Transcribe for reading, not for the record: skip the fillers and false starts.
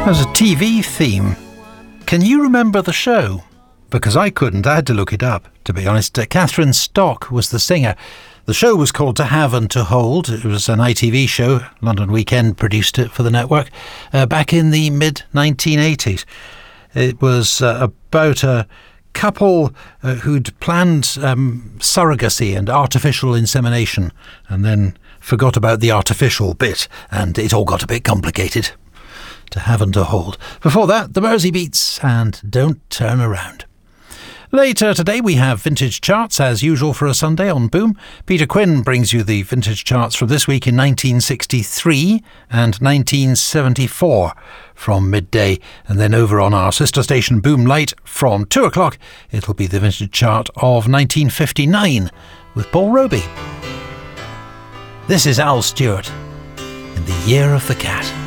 As a TV theme, can you remember the show? Because I couldn't, I had to look it up, to be honest. Catherine Stock was the singer. The show was called To Have and To Hold. It was an ITV show. London Weekend produced it for the network back in the mid-1980s. It was about a couple who'd planned surrogacy and artificial insemination and then forgot about the artificial bit, and it all got a bit complicated. To Have and To Hold. Before that, the Mersey Beats and Don't Turn Around. Later today we have Vintage Charts, as usual for a Sunday on Boom. Peter Quinn brings you the Vintage Charts from this week in 1963 and 1974 from midday. And then over on our sister station Boom Light from 2 o'clock, it'll be the Vintage Chart of 1959 with Paul Roby. This is Al Stewart in The Year of the Cat.